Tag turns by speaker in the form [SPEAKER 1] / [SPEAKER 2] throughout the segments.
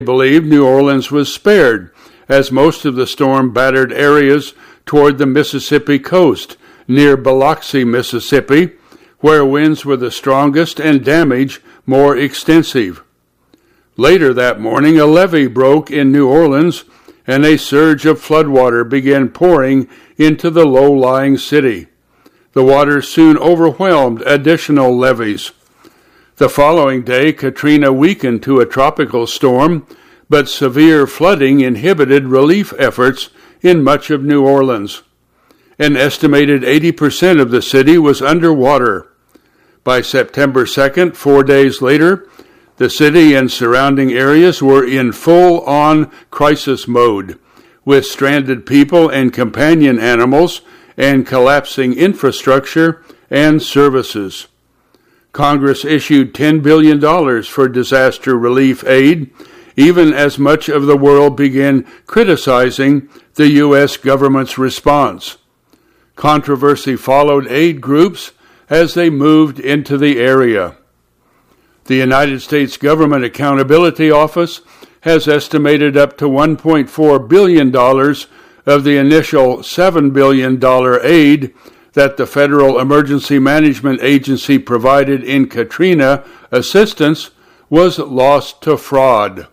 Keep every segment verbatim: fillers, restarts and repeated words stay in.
[SPEAKER 1] believed New Orleans was spared, as most of the storm battered areas toward the Mississippi coast, near Biloxi, Mississippi, where winds were the strongest and damage more extensive. Later that morning, a levee broke in New Orleans, and a surge of floodwater began pouring into the low-lying city. The water soon overwhelmed additional levees. The following day, Katrina weakened to a tropical storm, but severe flooding inhibited relief efforts in much of New Orleans. An estimated eighty percent of the city was underwater. By September second, four days later, the city and surrounding areas were in full-on crisis mode, with stranded people and companion animals and collapsing infrastructure and services. Congress issued ten billion dollars for disaster relief aid, even as much of the world began criticizing the U S government's response. Controversy followed aid groups as they moved into the area. The United States Government Accountability Office has estimated up to one point four billion dollars of the initial seven billion dollars aid that the Federal Emergency Management Agency provided in Katrina assistance was lost to fraud.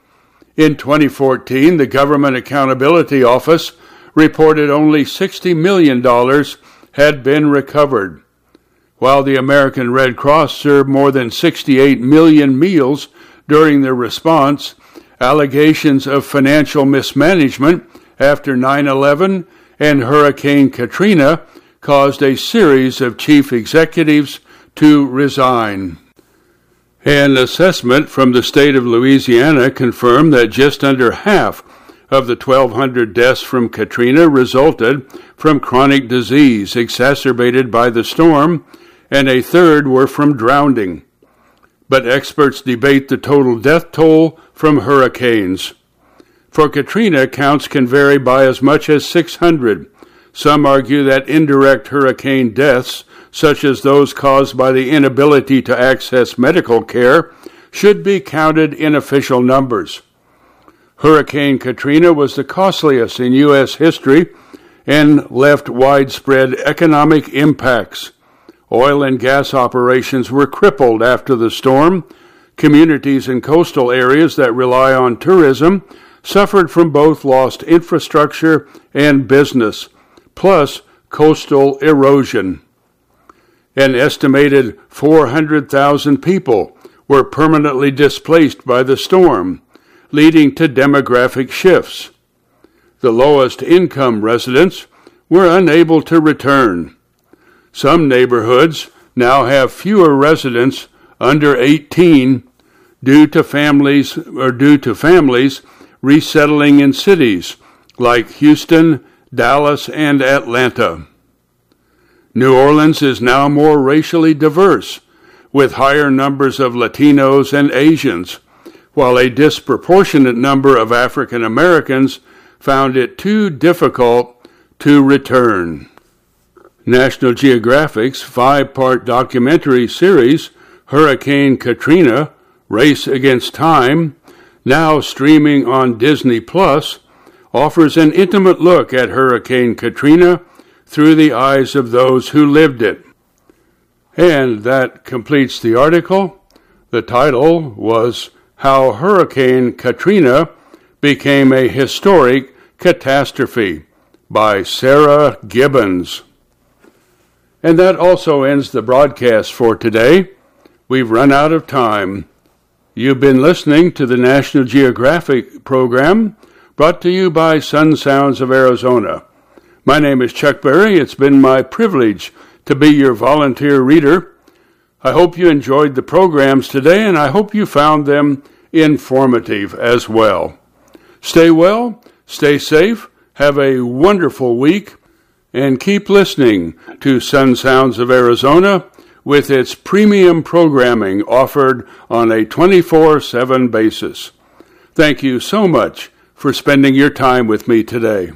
[SPEAKER 1] In twenty fourteen, the Government Accountability Office reported only sixty million dollars had been recovered. While the American Red Cross served more than sixty-eight million meals during their response, allegations of financial mismanagement after nine eleven and Hurricane Katrina caused a series of chief executives to resign. An assessment from the state of Louisiana confirmed that just under half of the twelve hundred deaths from Katrina resulted from chronic disease exacerbated by the storm, and a third were from drowning. But experts debate the total death toll from hurricanes. For Katrina, counts can vary by as much as six hundred. Some argue that indirect hurricane deaths, such as those caused by the inability to access medical care, should be counted in official numbers. Hurricane Katrina was the costliest in U S history and left widespread economic impacts. Oil and gas operations were crippled after the storm. Communities in coastal areas that rely on tourism suffered from both lost infrastructure and business, plus coastal erosion. An estimated four hundred thousand people were permanently displaced by the storm, leading to demographic shifts. The lowest income residents were unable to return. Some neighborhoods now have fewer residents under eighteen due to families or due to families resettling in cities like Houston, Dallas, and Atlanta. New Orleans is now more racially diverse, with higher numbers of Latinos and Asians, while a disproportionate number of African Americans found it too difficult to return. National Geographic's five-part documentary series, Hurricane Katrina, Race Against Time, now streaming on Disney Plus, offers an intimate look at Hurricane Katrina through the eyes of those who lived it. And that completes the article. The title was How Hurricane Katrina Became a Historic Catastrophe by Sarah Gibbons. And that also ends the broadcast for today. We've run out of time. You've been listening to the National Geographic program brought to you by Sun Sounds of Arizona. My name is Chuck Berry. It's been my privilege to be your volunteer reader. I hope you enjoyed the programs today, and I hope you found them informative as well. Stay well, stay safe, have a wonderful week, and keep listening to Sun Sounds of Arizona with its premium programming offered on a twenty-four seven basis. Thank you so much for spending your time with me today.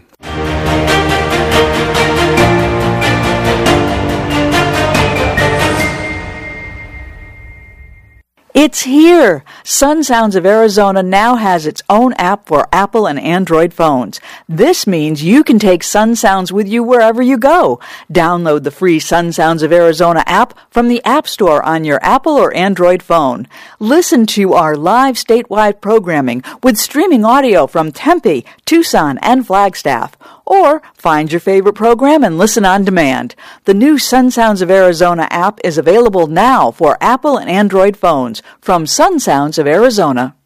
[SPEAKER 2] It's here! Sun Sounds of Arizona now has its own app for Apple and Android phones. This means you can take Sun Sounds with you wherever you go. Download the free Sun Sounds of Arizona app from the App Store on your Apple or Android phone. Listen to our live statewide programming with streaming audio from Tempe, Tucson, and Flagstaff. Or find your favorite program and listen on demand. The new Sun Sounds of Arizona app is available now for Apple and Android phones from Sun Sounds of Arizona.